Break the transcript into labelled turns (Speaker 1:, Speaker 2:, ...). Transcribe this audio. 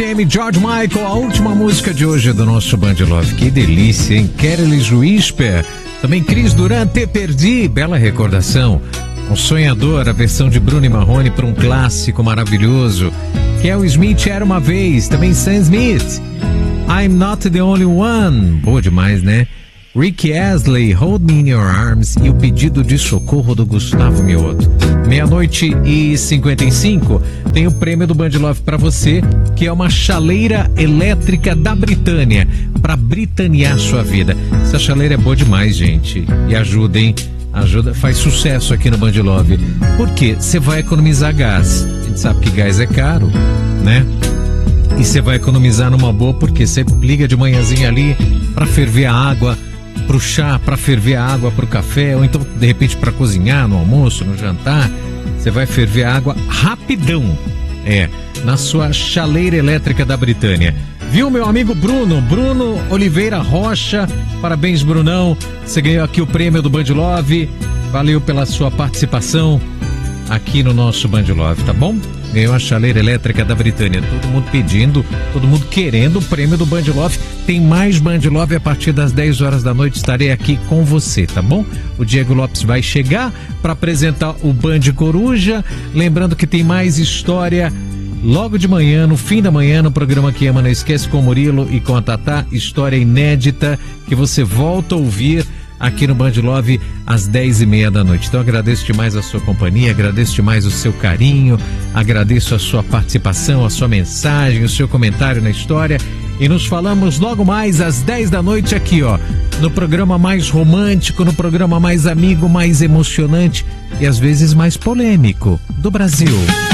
Speaker 1: George Michael, a última música de hoje do nosso Band Love. Que delícia, hein? Careless Whisper. Também Cris Duran, Te Perdi, bela recordação. Um Sonhador, a versão de Bruno e Marrone para um clássico maravilhoso. Kel Smith, Era Uma Vez. Também Sam Smith, I'm Not The Only One. Boa demais, né? Rick Astley, Hold Me In Your Arms. E o Pedido de Socorro do Gustavo Mioto. 00:55, tem o prêmio do Band Love para você, que é uma chaleira elétrica da Britânia, para britanear sua vida. Essa chaleira é boa demais, gente, e ajuda, hein? Ajuda, faz sucesso aqui no Band Love. Por quê? Você vai economizar gás. A gente sabe que gás é caro, né? E você vai economizar numa boa, porque você liga de manhãzinha ali para ferver a água pro chá, para ferver a água pro café, ou então de repente para cozinhar no almoço, no jantar. Você vai ferver a água rapidão, na sua chaleira elétrica da Britânia. Viu, meu amigo Bruno Oliveira Rocha? Parabéns, Brunão, você ganhou aqui o prêmio do Band Love. Valeu pela sua participação aqui no nosso Band Love, tá bom? Ganhou a chaleira elétrica da Britânia. Todo mundo pedindo, todo mundo querendo o prêmio do Band Love. Tem mais Band Love a partir das 10 horas da noite. Estarei aqui com você, tá bom? O Diego Lopes vai chegar para apresentar o Band Coruja. Lembrando que tem mais história logo de manhã, no fim da manhã, no programa Que Ama Não Esquece, com o Murilo e com a Tatá. História inédita que você volta a ouvir aqui no Band Love às 10:30 da noite. Então agradeço demais a sua companhia, agradeço demais o seu carinho, agradeço a sua participação, a sua mensagem, o seu comentário na história. E nos falamos logo mais às 10 da noite aqui, no programa mais romântico, no programa mais amigo, mais emocionante e às vezes mais polêmico do Brasil.